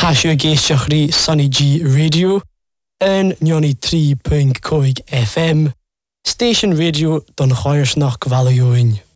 Hasio géisteach rí Sunny G Radio en 93.5 FM, Station Radio don Chairsnach Valioin.